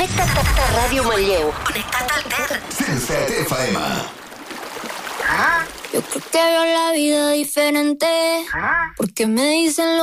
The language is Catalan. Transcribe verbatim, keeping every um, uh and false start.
Connecta't a Ràdio Manlleu. Connecta't al Ter. cent set F M. Yo creo que veo la vida diferente, porque me dicen lo